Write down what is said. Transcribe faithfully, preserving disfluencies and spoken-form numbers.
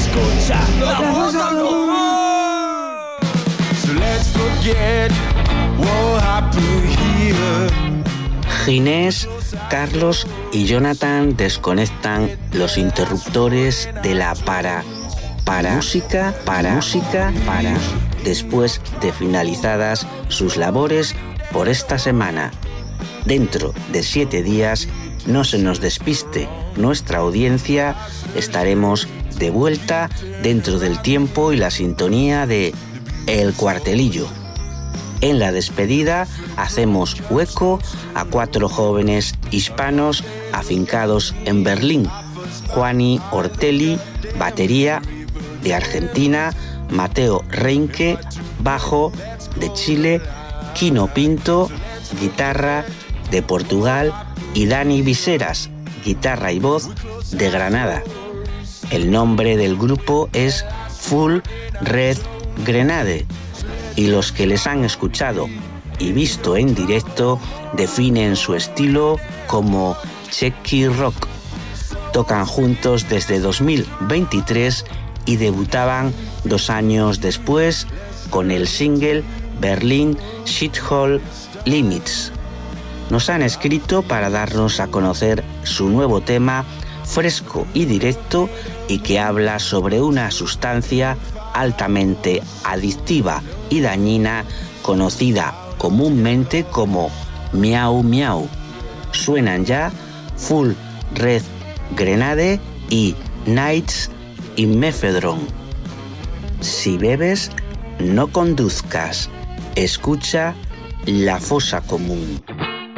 escucha La Fosa Común. So let's forget what happened here. Ginés, Carlos y Jonathan desconectan los interruptores de la para, para, música, para, música, para, después de finalizadas sus labores por esta semana. Dentro de siete días, no se nos despiste nuestra audiencia, estaremos de vuelta dentro del tiempo y la sintonía de El Cuartelillo. En la despedida hacemos hueco a cuatro jóvenes hispanos afincados en Berlín. Juani Ortelli, batería, de Argentina; Mateo Reinke, bajo, de Chile; Quino Pinto, guitarra, de Portugal; y Dani Viseras, guitarra y voz, de Granada. El nombre del grupo es Full Red Grenade, y los que les han escuchado y visto en directo definen su estilo como Checky Rock. Tocan juntos desde dos mil veintitrés y debutaban dos años después con el single Berlin Shithole Limits. Nos han escrito para darnos a conocer su nuevo tema fresco y directo y que habla sobre una sustancia altamente adictiva y dañina conocida comúnmente como miau miau. Suenan ya Full Red Grenade y Nights in Methadone. Si bebes, no conduzcas. Escucha La Fosa Común.